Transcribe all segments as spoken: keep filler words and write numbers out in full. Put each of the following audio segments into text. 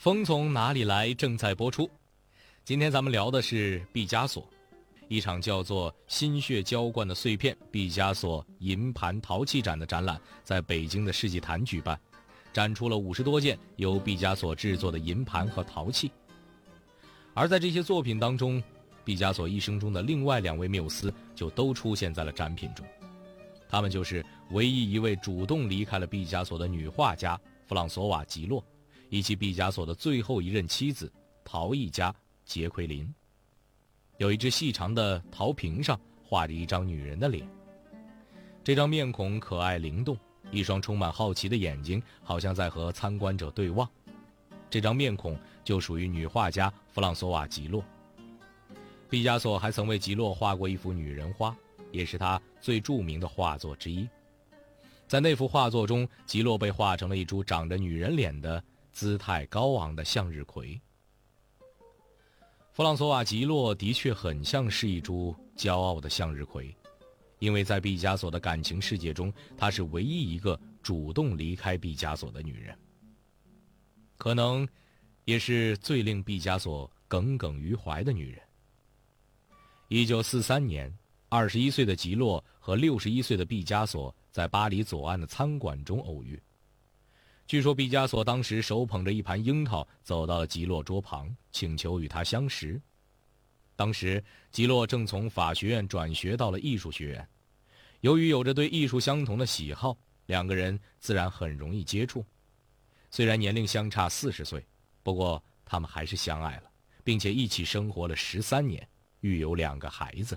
风从哪里来正在播出。今天咱们聊的是毕加索，一场叫做心血浇灌的碎片毕加索银盘陶器展的展览在北京的世纪坛举办，展出了五十多件由毕加索制作的银盘和陶器。而在这些作品当中，毕加索一生中的另外两位缪斯就都出现在了展品中，他们就是唯一一位主动离开了毕加索的女画家弗朗索瓦·吉洛，以及毕加索的最后一任妻子陶艺家杰奎琳。有一只细长的陶瓶上画着一张女人的脸，这张面孔可爱灵动，一双充满好奇的眼睛好像在和参观者对望。这张面孔就属于女画家弗朗索瓦·吉洛。毕加索还曾为吉洛画过一幅女人花，也是他最著名的画作之一。在那幅画作中，吉洛被画成了一株长着女人脸的姿态高昂的向日葵。弗朗索瓦·吉洛的确很像是一株骄傲的向日葵，因为在毕加索的感情世界中，她是唯一一个主动离开毕加索的女人，可能也是最令毕加索耿耿于怀的女人。一九四三年，二十一岁的吉洛和六十一岁的毕加索在巴黎左岸的餐馆中偶遇。据说毕加索当时手捧着一盘樱桃走到了吉洛桌旁，请求与他相识。当时吉洛正从法学院转学到了艺术学院，由于有着对艺术相同的喜好，两个人自然很容易接触。虽然年龄相差四十岁，不过他们还是相爱了，并且一起生活了十三年，育有两个孩子。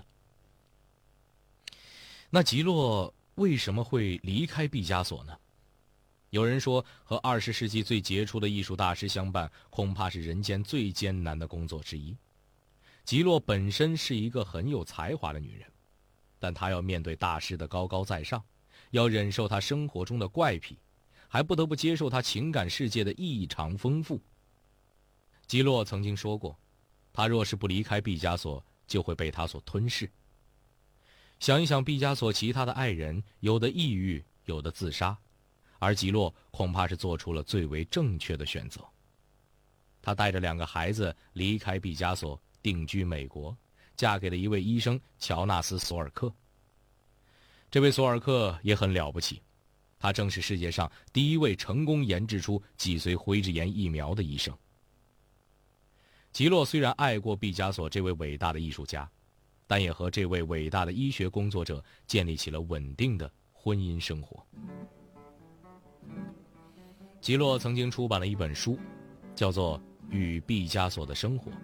那吉洛为什么会离开毕加索呢？有人说，和二十世纪最杰出的艺术大师相伴，恐怕是人间最艰难的工作之一。吉洛本身是一个很有才华的女人，但她要面对大师的高高在上，要忍受她生活中的怪癖，还不得不接受她情感世界的异常丰富。吉洛曾经说过，她若是不离开毕加索，就会被他所吞噬。想一想，毕加索其他的爱人，有的抑郁，有的自杀，而吉洛恐怕是做出了最为正确的选择。他带着两个孩子离开毕加索，定居美国，嫁给了一位医生乔纳斯·索尔克。这位索尔克也很了不起，他正是世界上第一位成功研制出脊髓灰质炎疫苗的医生。吉洛虽然爱过毕加索这位伟大的艺术家，但也和这位伟大的医学工作者建立起了稳定的婚姻生活。吉洛曾经出版了一本书，叫做《与毕加索的生活》，